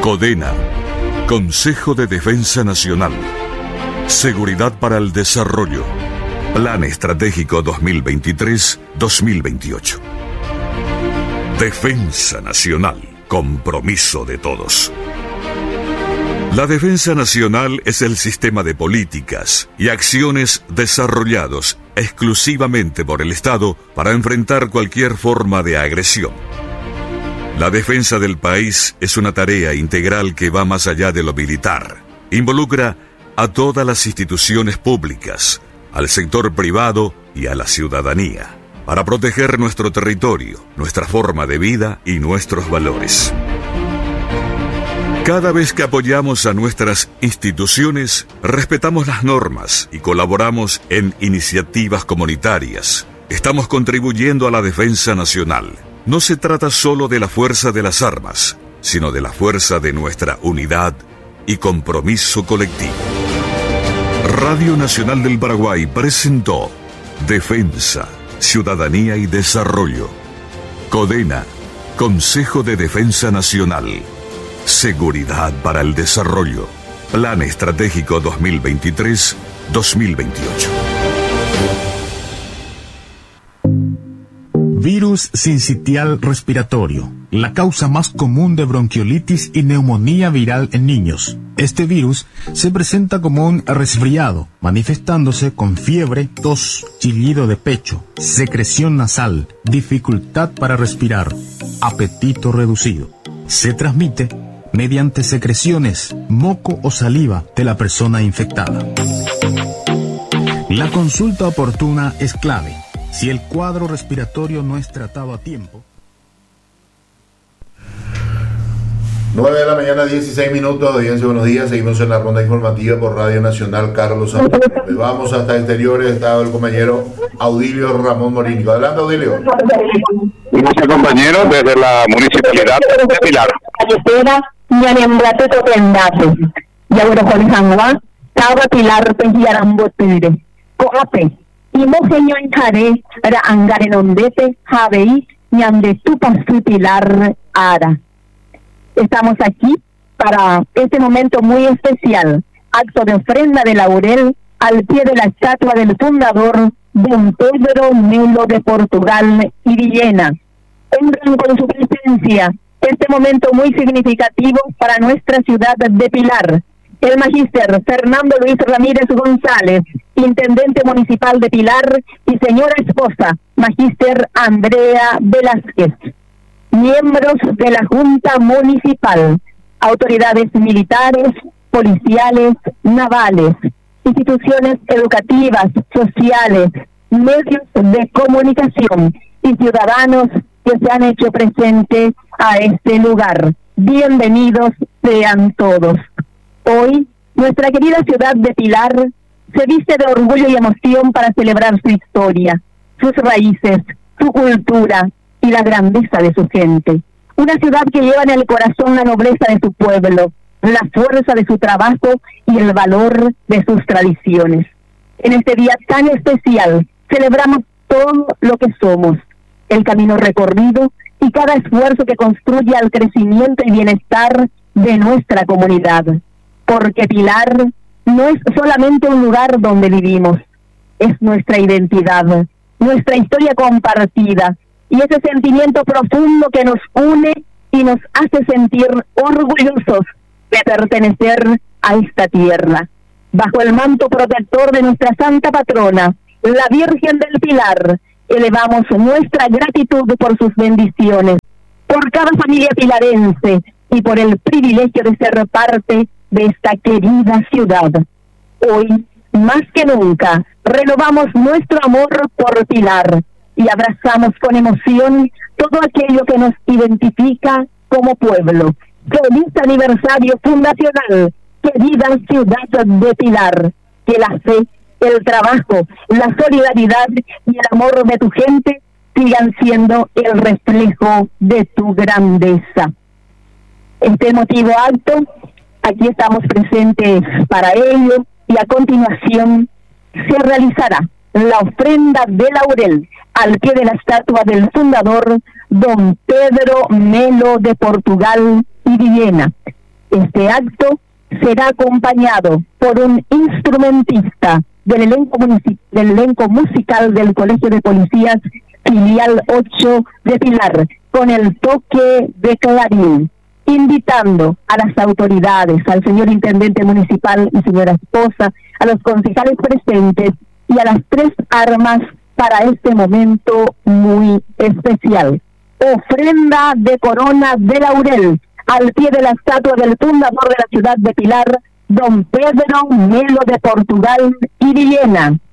CODENA, Consejo de Defensa Nacional. Seguridad para el Desarrollo. Plan Estratégico 2023-2028. Defensa Nacional. Compromiso de todos. La defensa nacional es el sistema de políticas y acciones desarrollados exclusivamente por el Estado para enfrentar cualquier forma de agresión. La defensa del país es una tarea integral que va más allá de lo militar. Involucra a todas las instituciones públicas, al sector privado y a la ciudadanía, para proteger nuestro territorio, nuestra forma de vida y nuestros valores. Cada vez que apoyamos a nuestras instituciones, respetamos las normas y colaboramos en iniciativas comunitarias. Estamos contribuyendo a la defensa nacional. No se trata solo de la fuerza de las armas, sino de la fuerza de nuestra unidad y compromiso colectivo. Radio Nacional del Paraguay presentó Defensa, Ciudadanía y Desarrollo. CODENA, Consejo de Defensa Nacional. Seguridad para el Desarrollo. Plan Estratégico 2023-2028. Virus sincitial respiratorio, la causa más común de bronquiolitis y neumonía viral en niños. Este virus se presenta como un resfriado, manifestándose con fiebre, tos, chillido de pecho, secreción nasal, dificultad para respirar, apetito reducido. Se transmite mediante secreciones, moco o saliva de la persona infectada. La consulta oportuna es clave. Si el cuadro respiratorio no es tratado a tiempo. 9 de la mañana, 16 minutos, audiencia, buenos días. Seguimos en la ronda informativa por Radio Nacional Carlos Santos. Vamos hasta exteriores, está el compañero Audilio Ramón Morínigo. Adelante, Audilio. Gracias, compañero, desde la municipalidad de Pilar. Imogenio Jare, Ra Angarenondete, Javei, Ñande Tupasu Pilar Ara. Estamos aquí para este momento muy especial, acto de ofrenda de laurel al pie de la estatua del fundador Don Pedro Melo de Portugal y Villena. Honran con su presencia este momento muy significativo para nuestra ciudad de Pilar. El magíster Fernando Luis Ramírez González, intendente municipal de Pilar, y señora esposa, magíster Andrea Velázquez. Miembros de la Junta Municipal, autoridades militares, policiales, navales, instituciones educativas, sociales, medios de comunicación y ciudadanos que se han hecho presentes a este lugar. Bienvenidos sean todos. Hoy, nuestra querida ciudad de Pilar se viste de orgullo y emoción para celebrar su historia, sus raíces, su cultura y la grandeza de su gente. Una ciudad que lleva en el corazón la nobleza de su pueblo, la fuerza de su trabajo y el valor de sus tradiciones. En este día tan especial, celebramos todo lo que somos, el camino recorrido y cada esfuerzo que construye al crecimiento y bienestar de nuestra comunidad. Porque Pilar no es solamente un lugar donde vivimos, es nuestra identidad, nuestra historia compartida y ese sentimiento profundo que nos une y nos hace sentir orgullosos de pertenecer a esta tierra. Bajo el manto protector de nuestra santa patrona, la Virgen del Pilar, elevamos nuestra gratitud por sus bendiciones, por cada familia pilarense y por el privilegio de ser parte de esta querida ciudad. Hoy, más que nunca, renovamos nuestro amor por Pilar y abrazamos con emoción todo aquello que nos identifica como pueblo. ¡Feliz aniversario fundacional, querida ciudad de Pilar! Que la fe, el trabajo, la solidaridad y el amor de tu gente sigan siendo el reflejo de tu grandeza. Este emotivo acto, aquí estamos presentes para ello y a continuación se realizará la ofrenda de laurel al pie de la estatua del fundador Don Pedro Melo de Portugal y Villena. Este acto será acompañado por un instrumentista del elenco musical del Colegio de Policías Filial 8 de Pilar, con el toque de clarín, invitando a las autoridades, al señor intendente municipal y señora esposa, a los concejales presentes y a las 3 armas para este momento muy especial. Ofrenda de corona de laurel al pie de la estatua del fundador de la ciudad de Pilar, don Pedro Melo de Portugal y Villena.